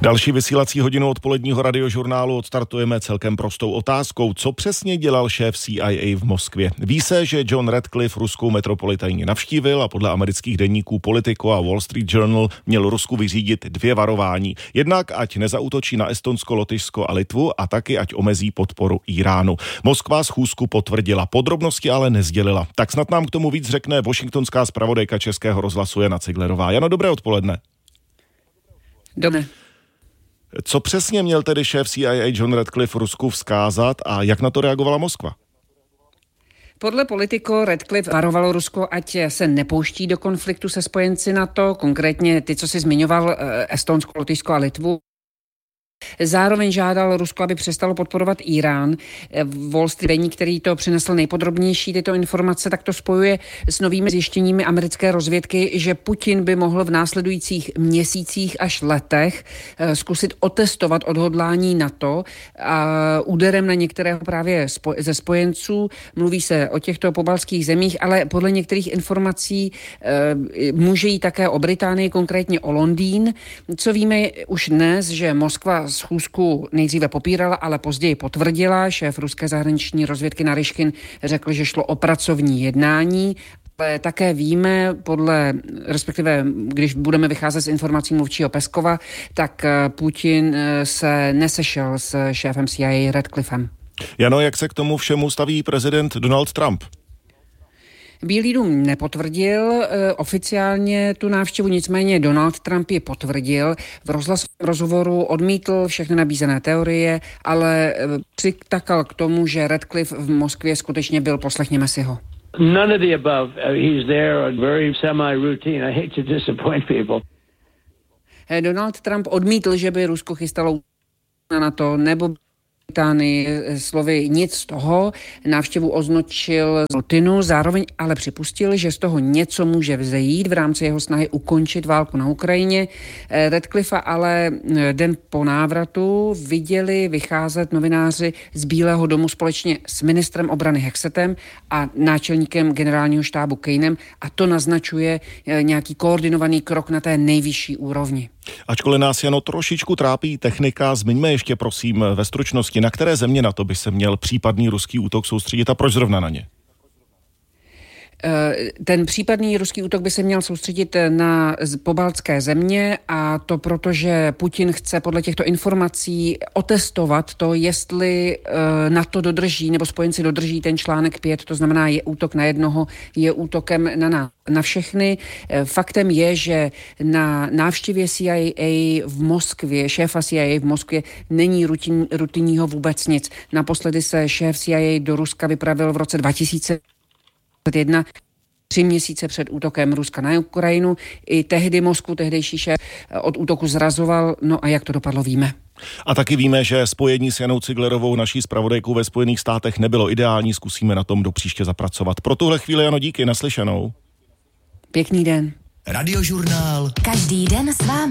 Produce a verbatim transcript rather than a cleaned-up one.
Další vysílací hodinu odpoledního radiožurnálu odstartujeme celkem prostou otázkou. Co přesně dělal šéf C I A v Moskvě? Ví se, že John Ratcliffe ruskou metropoli tajně navštívil a podle amerických deníků Politico a Wall Street Journal měl Rusku vyřídit dvě varování. Jednak ať nezaútočí na Estonsko, Lotyšsko a Litvu a taky ať omezí podporu Íránu. Moskva schůzku potvrdila, podrobnosti ale nezdělila. Tak snad nám k tomu víc řekne washingtonská zpravodajka Českého rozhlasu Jana Ciglerová. Jano, dobré odpoledne. Dobré. Co přesně měl tedy šéf C I A John Ratcliffe Rusku vzkázat a jak na to reagovala Moskva? Podle Politico Ratcliffe varoval Rusko, ať se nepouští do konfliktu se spojenci NATO, konkrétně ty, co si zmiňoval, Estonsko, Lotyšsko a Litvu. Zároveň žádal Rusko, aby přestalo podporovat Írán. Wall Street deník, který to přinesl nejpodrobnější tyto informace, tak to spojuje s novými zjištěními americké rozvědky, že Putin by mohl v následujících měsících až letech zkusit otestovat odhodlání NATO a úderem na některého právě ze spojenců. Mluví se o těchto pobaltských zemích, ale podle některých informací může jít také o Británii, konkrétně o Londýn. Co víme už dnes, že Moskva schůzku nejdříve popírala, ale později potvrdila. Šéf ruské zahraniční rozvědky Naryškin řekl, že šlo o pracovní jednání. Ale také víme, podle, respektive když budeme vycházet z informací mluvčího Peskova, tak Putin se nesešel s šéfem C I A Ratcliffem. Jano, jak se k tomu všemu staví prezident Donald Trump? Bílý dům nepotvrdil e, oficiálně tu návštěvu, nicméně Donald Trump ji potvrdil. V rozhlasovém rozhovoru odmítl všechny nabízené teorie, ale e, přitakal k tomu, že Ratcliffe v Moskvě skutečně byl. Poslechněme si ho. None of the above. Uh, he's there on very semi-routine. I hate to disappoint people. E, Donald Trump odmítl, že by Rusko chystalo na to, nebo Británii, slovy nic z toho. Návštěvu označil za rutinu, zároveň ale připustil, že z toho něco může vzejít v rámci jeho snahy ukončit válku na Ukrajině. Ratcliffe ale den po návratu viděli vycházet novináři z Bílého domu společně s ministrem obrany Hexetem a náčelníkem generálního štábu Kanem a to naznačuje nějaký koordinovaný krok na té nejvyšší úrovni. Ačkoliv nás Jano trošičku trápí technika, zmiňme ještě prosím ve stručnosti, na které země na to by se měl případný ruský útok soustředit a proč zrovna na ně? Ten případný ruský útok by se měl soustředit na pobaltské země a to proto, že Putin chce podle těchto informací otestovat to, jestli NATO dodrží nebo spojenci dodrží ten článek pět, to znamená je útok na jednoho, je útokem na nás. Na všechny. Faktem je, že na návštěvě C I A v Moskvě, šéfa C I A v Moskvě není rutin, rutinního vůbec nic. Naposledy se šéf C I A do Ruska vypravil v roce dva tisíce jedna, tři měsíce před útokem Ruska na Ukrajinu. I tehdy Moskvu, tehdejší šéf, od útoku zrazoval. No a jak to dopadlo, víme. A taky víme, že spojení s Janou Ciglerovou, naší zpravodajkou ve Spojených státech, nebylo ideální. Zkusíme na tom do příště zapracovat. Pro tuhle chvíli, Jano, díky, naslyšenou. Pěkný den. Radiožurnál. Každý den s vámi.